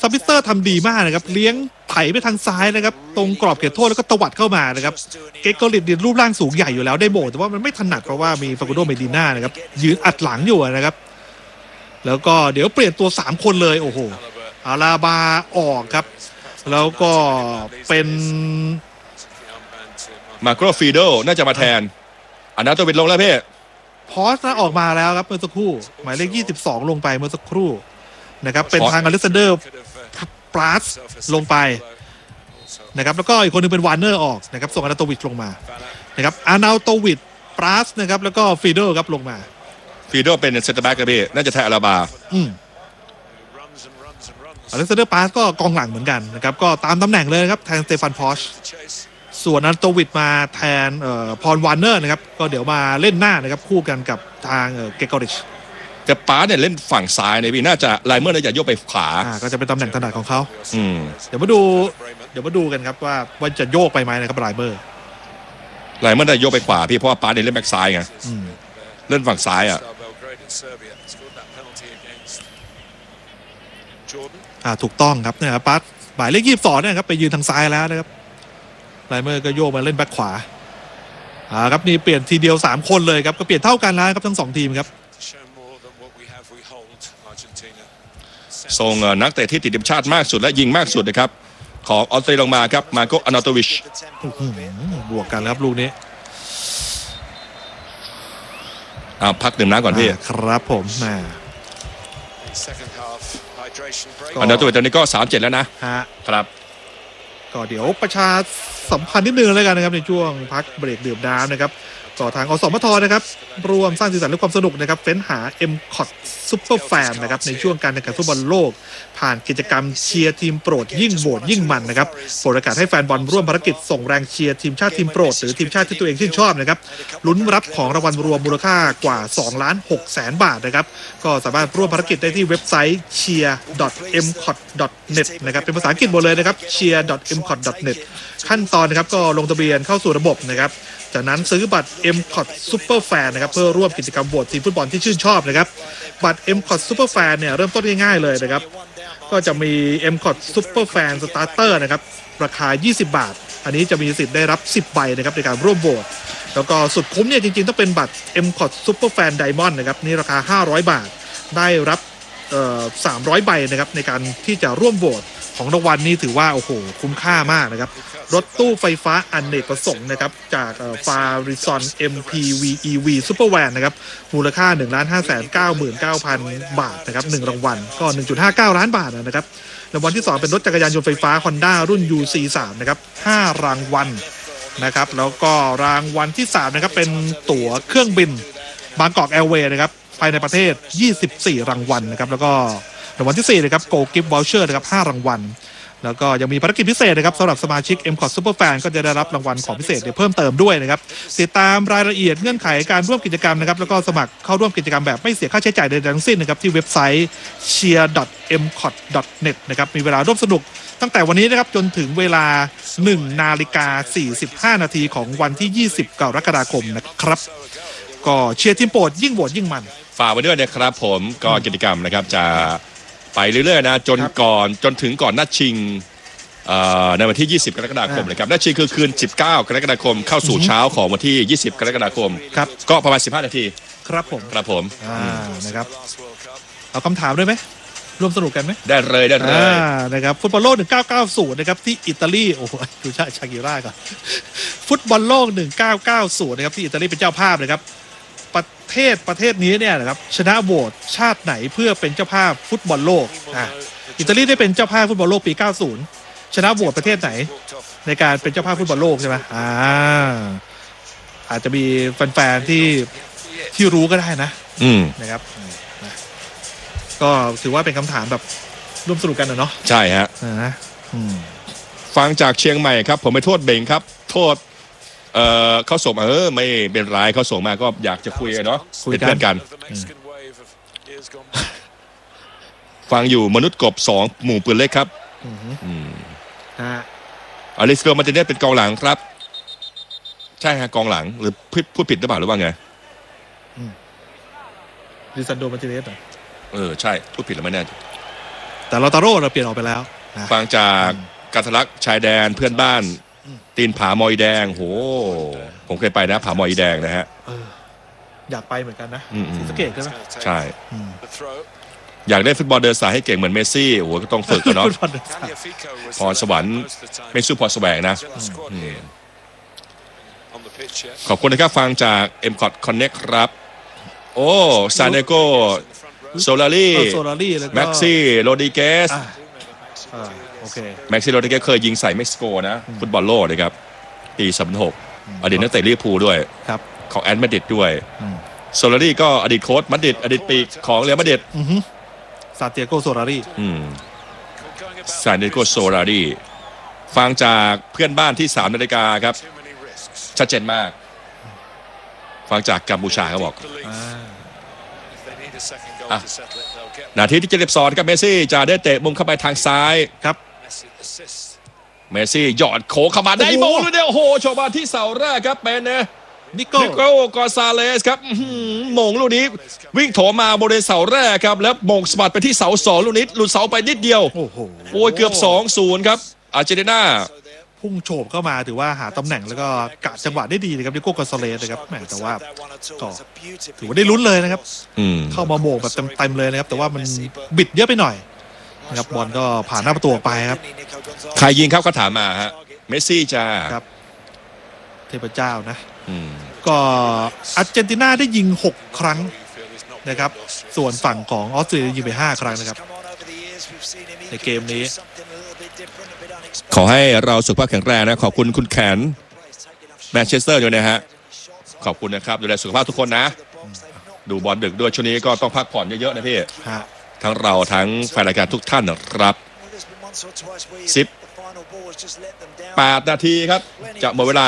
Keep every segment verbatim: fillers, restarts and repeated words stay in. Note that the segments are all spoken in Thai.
ซับมิสเตอร์ทำดีมากนะครับเลี้ยงไถไปทางซ้ายนะครับตรงกรอบเขตโทษแล้วก็ตวัดเข้ามานะครับเกโกลิตรูปร่างสูงใหญ่อยู่แล้วได้โบแต่ว่ามันไม่ถนัดเพราะว่ามีฟากูโดเมดิน่านะครับยืนอัดหลังอยู่นะครับแล้วก็เดี๋ยวเปลี่ยนตัวสามคนเลยโอ้โหอาลาบาออกครับแล้วก็เป็นมาโกรฟีโดน่าจะมาแทนอันนั้นตัวเป็นลงแล้วพี่พอสนะออกมาแล้วครับเมื่อสักครู่หมายเลขยี่สิบสองลงไปเมื่อสักครู่นะครับเป็นทางอเล็กซานเดอร์ปราสลงไปนะครับแล้วก็อีกคนนึงเป็นวาร์เนอร์ออกนะครับส่งอานาโตวิชลงมานะครับอานาโตวิชปราสนะครับแล้วก็ฟีเดอร์ครับลงมาฟีโดเป็นเซนเตอร์แบ็กครับพี่น่าจะแทนอาราบาอืมอเล็กซานเดอร์ปราสก็กองหลังเหมือนกันนะครับก็ตามตำแหน่งเลยครับแทนสเตฟานพอชส่วนอานาโตวิชมาแทนเอ่อพรวาร์เนอร์นะครับก็เดี๋ยวมาเล่นหน้านะครับคู่กันกับทางเอ่อเกกอริชแต่ป้าเนี่ยเล่นฝั่งซ้ายเนี่ยพี่น่าจะไลเมอร์น่าจะโยกไปขวาอ่าก็จะเป็นตำแหน่งถนัดของเขาอืมเดี๋ยวมาดูเดี๋ยวมาดูกันครับว่าว่าจะโยกไปไหมนะครับไลเมอร์ไลเมอร์น่าจะโยกไปขวาพี่เพราะว่าป้าเนี่ยเล่นแบ็กซ้ายไงเล่นฝั่งซ้ายอ่ะอ่าถูกต้องครับเนี่ยป้าหมายเลขยี่สิบสองเนี่ยครับไปยืนทางซ้ายแล้วนะครับไลเมอร์ก็โยกมาเล่นแบ็กขวาอ่าครับนี่เปลี่ยนทีเดียวสามคนเลยครับก็เปลี่ยนเท่ากันแล้วครับทั้งสองทีมครับส่งนักเตะที่ติดทีมชาติมากสุดและยิงมากสุดนะครับของออสเตรเลียลงมาครับมาโกอานาโตวิชบวกกันครับลูกนี้อ่าพักดื่มน้ำก่อนพี่ครับผมนะอานาโตวิชตอนนี้ก็สามเจ็ดแล้วนะฮะครับก็เดี๋ยวประชาสัมพันธ์นิดนึงแล้วกันนะครับในช่วงพักเบรกดื่มน้ำนะครับก็ทางอสมทนะครับรวมสร้างสีสันและความสนุกนะครับเฟ้นหา เอ็ม ซี โอ ที ซุปเปอร์แฟนนะครับในช่วงการแข่งขันฟุตบอลโลกผ่านกิจกรรมเชียร์ทีมโปรดยิ่งโหวตยิ่งมันนะครับโปรดประกาศให้แฟนบอลร่วมภารกิจส่งแรงเชียร์ทีมชาติทีมโปรดหรือทีมชาติที่ตัวเองชื่นชอบนะครับลุ้นรับของรางวัลรวมมูลค่ากว่าสองล้านหกแสนบาทนะครับก็สามารถร่วมภารกิจได้ที่เว็บไซต์ เชียร์ ดอท เอ็ม ซี โอ ที ดอท เน็ต นะครับเป็นภาษาอังกฤษหมดเลยนะครับ เชียร์ ดอท เอ็ม ซี โอ ที ดอท เน็ต ขั้นตอนนะครับก็ลงทะเบียนเข้าสู่ระบบนะครับจากนั้นซื้อบัตร เอ็ม ซี โอ ที Super Fan นะครับเพื่อร่วมกิจกรรมโหวตทีมฟุตบอลที่ชื่นชอบนะครับบัตร เอ็ม ซี โอ ที Super Fan เนี่ยเริ่มต้นง่ายๆเลยนะครับก็จะมี เอ็ม ซี โอ ที Super Fan Starter นะครับราคายี่สิบบาทอันนี้จะมีสิทธิ์ได้รับสิบใบนะครับในการร่วมโหวตแล้วก็สุดคุ้มเนี่ยจริงๆต้องเป็นบัตร เอ็ม ซี โอ ที Super Fan Diamond นะครับนี่ราคาห้าร้อยบาทได้รับเอ่อสามร้อยใบนะครับในการที่จะร่วมโหวตของรางวัลนี้ถือว่าโอ้โหคุ้มค่ามากนะครับรถตู้ไฟฟ้าอเนกประสงค์นะครับจากฟาริซอน เอ็ม พี วี อี วี Super Van นะครับมูลค่า หนึ่งล้านห้าแสนเก้าหมื่นเก้าพัน บาทนะครับหนึ่งรางวัลก็ หนึ่งจุดห้าเก้า ล้านบาทนะครับรางวัลที่สองเป็นรถจักรยานยนต์ไฟฟ้า Honda รุ่น ยู ซี สาม นะครับห้ารางวัลนะครับแล้วก็รางวัลที่สามนะครับเป็นตั๋วเครื่องบินบางกอกแอร์เวย์นะครับภายในประเทศยี่สิบสี่รางวัลนะครับแล้วก็รางวัลที่สี่นะครับโกลกิฟต์วอลเชอร์นะครับห้ารางวัลแล้วก็ยังมีภารกิจพิเศษนะครับสำหรับสมาชิก เอ็ม ซี โอ ที Super Fan ก็จะได้รับรางวัลของพิเศษเพิ่มเติมด้วยนะครับติดตามรายละเอียดเงื่อนไขการร่วมกิจกรรมนะครับแล้วก็สมัครเข้าร่วมกิจกรรมแบบไม่เสียค่าใช้จ่ายใดๆทั้งสิ้นนะครับที่เว็บไซต์ เชียร์ ดอท เอ็ม ซี โอ ที ดอท เน็ต นะครับมีเวลาร่วมสนุกตั้งแต่วันนี้นะครับจนถึงเวลาหนึ่งนาฬิกาสี่สิบห้านาทีของวันที่ยี่สิบกรกฎาคมนะครับก็เชียร์ทีมโปรดยิ่งโหวตยิ่งมันฝากไว้ด้วยนะครับผมก็กิจกรรมนะครับจะไปเรื่อยๆนะจนก่อนจนถึงก่อนนัดชิงในวันที่ยี่สิบกรกฎาคมเลยครับนัดชิงคือคืนสิบเก้ากรกฎาคมเข้าสู่เช้าของวันที่ยี่สิบกรกฎาคมครับก็ประมาณสิบห้านาทีครับผมครับผมอ่านะครับเอาคำถามด้วยไหมร่วมสนุกกันไหมได้เลยได้เลยนะครับฟุตบอลโลกหนึ่งพันเก้าร้อยเก้าสิบนะครับที่อิตาลีโอ้โหดูชาชากิร่าก่อนฟุตบอลโลกหนึ่งพันเก้าร้อยเก้าสิบนะครับที่อิตาลีเป็นเจ้าภาพนะครับประเทศประเทศนี้เนี่ยนะครับชนะโหวตชาติไหนเพื่อเป็นเจ้าภาพฟุตบอลโลกอ่าอิตาลีได้เป็นเจ้าภาพฟุตบอลโลกปีเก้าสิบชนะโหวตประเทศไหนในการเป็นเจ้าภาพฟุตบอลโลกใช่ไหมอ่าอาจจะมีแฟนๆที่ที่รู้ก็ได้นะอืมนะครับก็ถือว่าเป็นคำถามแบบร่วมสนุกกันนะเนาะใช่ฮะนะฟังจากเชียงใหม่ครับผมไปโทษเบงครับโทษเอ่อเขาส่งมาเออไม่เป็นไรเขาส่งมาก็อยากจะคุยเนาะเป็นเพื่อนกันฟังอยู่มนุษย์กบสองหมู่ปืนเล็กครับอลิสโกมาร์ติเนสเป็นกองหลังครับใช่ฮะกองหลังหรือพูดผิดหรือเปล่าหรือว่าไงลิซันโดมาร์ติเนสเหรอเออใช่พูดผิดหรือไม่แน่แต่ลอตาโร่เราเปลี่ยนออกไปแล้วนะฟังจากกัทลักษ์ชายแดนเพื่อนบ้านตีนผามอยแดงโหผมเคยไปนะผามอยแดงนะฮะเอออยากไปเหมือนกันนะอืมศรีสะเกษใช่ไหมใช่อยากได้ฟุตบอลเดินสายให้เก่งเหมือนเมสซี่โอ้โหก็ต้องฝึกกันเนาะฟุตบอลเดินสายพรสวรรค์ไม่สู้พรแสวงนะขอบคุณนะครับฟังจาก เอ็ม คอท Connect ครับโอ้ซานเนโกโซลารีเออโซลารี่แล้วก็แม็กซี่โรดิเกสอ่ะอ่าโอเคแม็กซี่โรดิเกสเคยยิงใส่เม็กซิโกนะฟุตบอลโลกนะครับปีสองพันหกอดีตนักเตะลิเวอร์พูลด้วยครับของแอนมาดริดด้วยอืมโซลารีก็อดีตโค้ชมาดริดอดีตปีกของเรอัลมาดริดอือฮึซาเตียโกโซลารี่อืมซานเนโกโซลารีฟังจากเพื่อนบ้านที่สามนาฬิกาครับชัดเจนมากฟังจากกัมพูชาเขาบอกอ่าอ่ะ นาทีที่เจ็ดสิบสองครับเมสซี่จะได้เตะมุมเข้าไปทางซ้ายครับเมสซี่หยอดโขเข้ามาได้โอ้โหโมงเลยเดียวโอ้โหโชว์มาที่เสาแรกครับเป็นนะนิโก้นิโก้กอนซาเลสครับอื้อหือโมงลูกนี้วิ่งโถมมาบริเวณเสาแรกครับแล้วโมงสะบัดไปที่เสาสองลูกนี้หลุดเสาไปนิดเดียวโอ้โหโอ้ยเกือบ สองศูนย์ ครับอาร์เจนตินาพุ่งโฉบเข้ามาถือว่าหาตำแหน่งแล้วก็กะจังหวะได้ดีนะครับนิโก้กอนซาเลสนะครับแหมแต่ว่าก็ถือว่าได้ลุ้นเลยนะครับอืมเข้ามาโหม่งแบบเต็มๆเลยนะครับแต่ว่ามันบิดเยอะไปหน่อยนะครับบอลก็ผ่านหน้าประตูออกไปครับใครยิงครับเขาถามมาฮะเมสซี่จ้าครับ เทพเจ้านะอืมก็อาร์เจนตินาได้ยิงหกครั้งนะครับส่วนฝั่งของออสเตรเลียยิงไปห้าครั้งนะครับในเกมนี้ขอให้เราสุขภาพแข็งแรงนะขอบคุณคุณแขนแมนเชสเตอร์ด้วยนะฮะขอบคุณนะครับดูแลสุขภาพทุกคนนะ ดูบอลดึกด้วยช่วงนี้ก็ต้องพักผ่อนเยอะๆนะพี่ฮะทั้งเราทั้งแฟนรายการทุกท่านนะครับสิบแปดนาทีครับจะหมดเวลา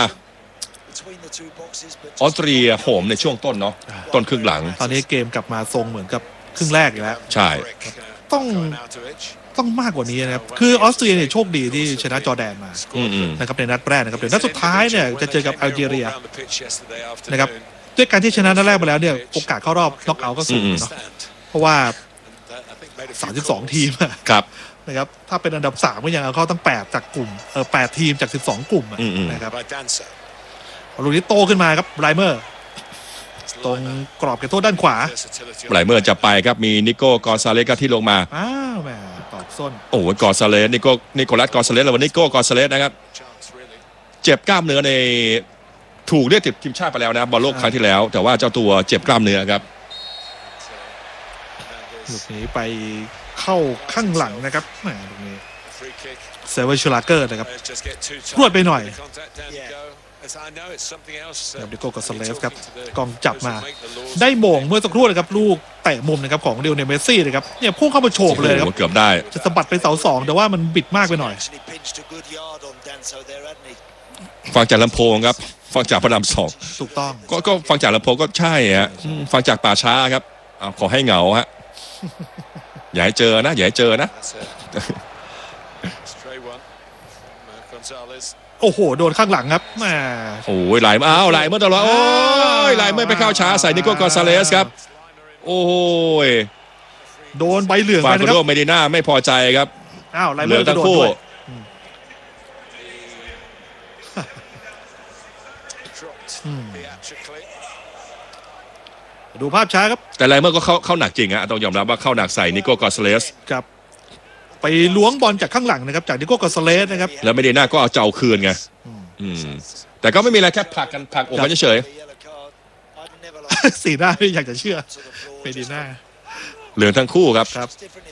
ออสเตรียโหมในช่วงต้นเนาะต้นครึ่งหลังตอนนี้เกมกลับมาทรงเหมือนกับครึ่งแรกอีกแล้วใช่ต้องต้องมากกว่านี้นะครับคือออสเตรียเนี่ยโชคดีที่ชนะจอร์แดนมาอืมอืมนะครับในนัดแรกนะครับเดี๋ยวนัดสุดท้ายเนี่ยจะเจอกับแอลจีเรียนะครับด้วยการที่ชนะนัดแรกไปแล้วเนี่ยโอกาสเข้ารอบน็อกเอาท์ก็สูงเนาะเพราะว่าสามสิบสองทีมอะครับนะครับถ้าเป็นอันดับสามก็ยังเอาเข้าตั้งแปดจากกลุ่มเออแปดทีมจากสิบสองกลุ่มอะอืมอืมนะครับลูกนี้โตขึ้นมาครับไบรเมอร์ตรงกรอบเขตโทษด้านขวาไหลเมื่อจะไปครับมีนิโก้กอนซาเลสครับที่ลงมาอ้าวแหมตอกส้นโอ้โหกอนซาเลสนิโก้นิโคลัสกอนซาเลสแล้ววันนิโก้กอนซาเลสนะครับเจ็บกล้ามเนื้อในถูกเรียกติดทีมชาติไปแล้วนะบอลโลกครั้งที่แล้ว แต่ว่าเจ้าตัวเจ็บกล้ามเนื้อครับลูกนี้ไปเข้าข้างหลังนะครับแหมลูกนี้เซเวอร์ชูลาเกอร์นะครับรวดไปหน่อยครับดิโก้กอนซาเลสครับกองจับมาได้โมงเมื่อสักครู่นะครับลูกเตะมุมนะครับของเดลเนลเมสซี่นะครับเนี่ยพุ่งเข้ามาโฉบเลยครับโอ้โหเกือบได้จะสะบัดไปเสาสองแต่ว่ามันบิดมากไปหน่อยฟังจากลำโพงครับฟังจากพระรามสองถูกต้องก็ก็ฟังจากลำโพงก็ใช่ฮะอืมฟังจากป่าช้าครับเอาขอให้เหงาฮะอย่าให้เจอนะอย่าให้เจอนะโอ้โหโดนข้างหลังครับแหมโอ้ยไหลมาอ้าวไหลเมื่อตลอดโอ้ยไหลเมื่อไปเข้าช้าใส่นิโก้กอนซาเลสครับโอ้ยโดนใบเหลืองฟาไปนนะโดครับเมดิน่าไม่พอใจครับอ้าวไลเหเมลือองร์กระทั้งโดดคู่ด้วยอืมดูภาพช้าครับแต่ไรเมื่อก็เข้าเข้าหนักจริงฮะต้องยอมรับว่าเข้าหนักใส่นิโก้กอนซาเลสครับไปล้วงบอลจากข้างหลังนะครับจากดิโก้กอนซาเลสนะครับแล้วเมดิน่าก็เอาเจ้าคืนไงอืมแต่ก็ไม่มีอะไรแค่ผลักกันผลักอกกันเฉยสีหน้าไม่อยากจะเชื่อเมดิน่าๆเหลืองทั้งคู่ครับครับ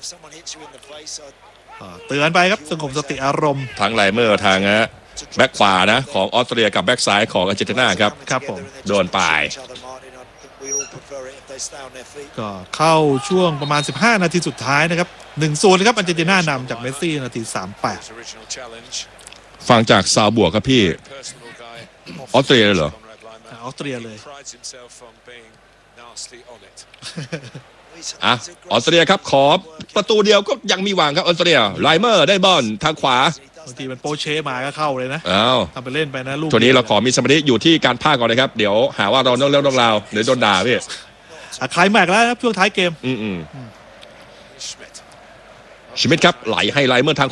อ่าเตือนไปครับสงบสติอารมณ์ทั้งไลเมอร์ทางฮะแบ็คขวานะของออสเตรเลียกับแบ็คซ้ายของอาร์เจนตินาครับครับผมโดนปลายก็เข้าช่วงประมาณสิบห้านาทีสุดท้ายนะครับหนึ่งศูนย์ครับอาร์เจนตินานำจากเมสซี่นาทีสามสิบแปดฟังจากซาวบวกครับพี่ออสเตรเลียเลยเหรอออสเตรียเลยอ่ะออสเตรเลียครับขอประตูเดียวก็ยังมีหวังครับออสเตรเลียไลเมอร์ได้บอลทางขวาบางทีมันโปเช่มาก็เข้าเลยนะอ้าวทำไปเล่นไปนะลูกตัวนี้เราขอมีสมาธิอยู่ที่การพากย์ก่อนเลยครับเดี๋ยวหาว่าเราเรื่องเรื่องราวเดี๋ยวโดนด่าพี่อ่ะคลายแม็กซ์แล้วนะครับช่วงท้ายเกมอืมอืมชมิดครับไหลไฮไลท์เมื่อทาง